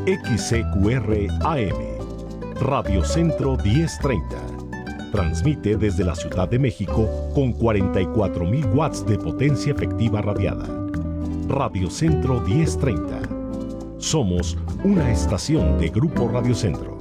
XCQR AM, Radio Centro 1030. Transmite desde la Ciudad de México con 44,000 watts de potencia efectiva radiada. Radio Centro 1030. Somos una estación de Grupo Radio Centro.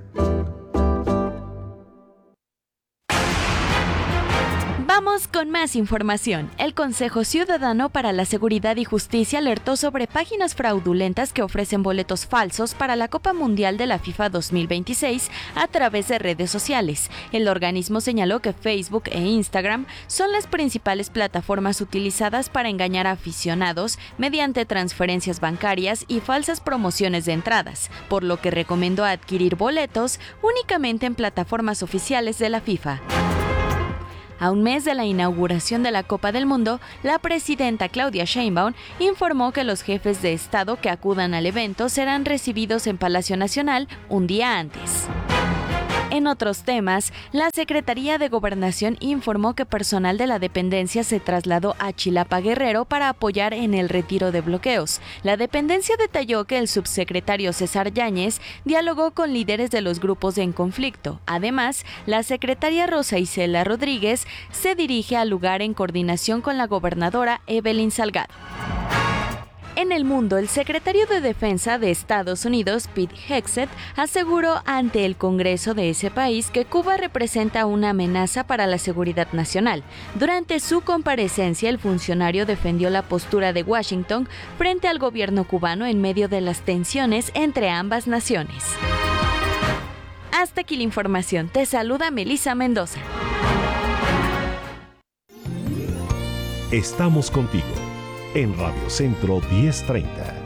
Vamos con más información. El Consejo Ciudadano para la Seguridad y Justicia alertó sobre páginas fraudulentas que ofrecen boletos falsos para la Copa Mundial de la FIFA 2026 a través de redes sociales. El organismo señaló que Facebook e Instagram son las principales plataformas utilizadas para engañar a aficionados mediante transferencias bancarias y falsas promociones de entradas, por lo que recomendó adquirir boletos únicamente en plataformas oficiales de la FIFA. A un mes de la inauguración de la Copa del Mundo, la presidenta Claudia Sheinbaum informó que los jefes de Estado que acudan al evento serán recibidos en Palacio Nacional un día antes. En otros temas, la Secretaría de Gobernación informó que personal de la dependencia se trasladó a Chilapa, Guerrero, para apoyar en el retiro de bloqueos. La dependencia detalló que el subsecretario César Yáñez dialogó con líderes de los grupos en conflicto. Además, la secretaria Rosa Isela Rodríguez se dirige al lugar en coordinación con la gobernadora Evelyn Salgado. En el mundo, el secretario de Defensa de Estados Unidos, Pete Hegseth, aseguró ante el Congreso de ese país que Cuba representa una amenaza para la seguridad nacional. Durante su comparecencia, el funcionario defendió la postura de Washington frente al gobierno cubano en medio de las tensiones entre ambas naciones. Hasta aquí la información. Te saluda Melissa Mendoza. Estamos contigo en Radio Centro 1030.